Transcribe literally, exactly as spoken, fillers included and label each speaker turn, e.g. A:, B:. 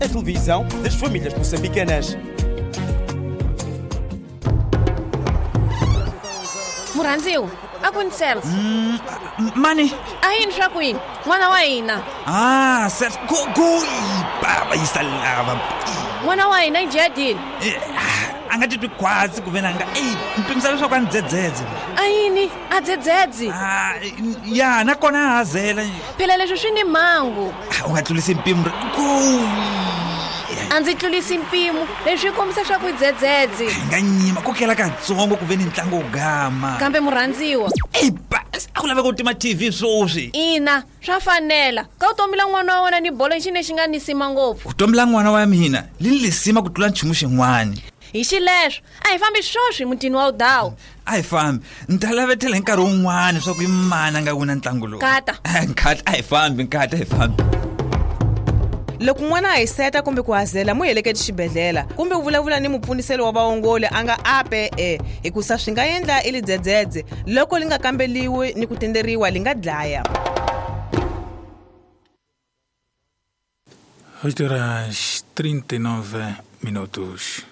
A: A televisão das famílias moçambicanas.
B: Muranziwa, akunisela.
C: Mm, mani.
B: Ayini shakwini? N'wana wa hina.
C: Ah, certo. Go go baba isalava.
B: N'wana wa hina ijadile.
C: Angatitwi kwasi kuvena nga eh mpimisana swa kwani dzedzedze.
B: Ayini adzedzedzi.
C: Ah, ya nakona hazela.
B: Phela leswi swi ni mangu.
C: Ungatlulisa impimo. Go.
B: Andzi tlulisa impimo leswi kombisa swa ku dzedzedzi.
C: Nganyima kokela katsongo kuveni ntlangu ugama.
B: Kambe Muranziwa.
C: Eh ba, akulava ku tima T V swoswi.
B: Ina, swa fanela. Ka u tomila n'wana wa wena ni bolo xi ne xi nga nisima ngopfu.
C: U tomila n'wana wa mina, lini lisima ku tlula nchumu xin'wani.
B: Hi xileswo, a hi fambi swoswi mutini wa udawu.
C: A hi fambi, ni ta lavetela hi nkarhi wun'wana swa ku imana nga wina ntlangu lowu.
B: Kata.
C: Nkata a hi fambi, nkata a hi fambi.
D: Loko n'wana a hi seta kumbe ku hazela mu heleketi xibedhlela kumbe u vulavula ni mupfuniseli wa vaongoli a nga ape e hikusa swi nga endla ili dzedzedze loko li nga kambeliwi ni ku tenderiwa li nga dlaya.
E: oito horas trinta e nove minutos.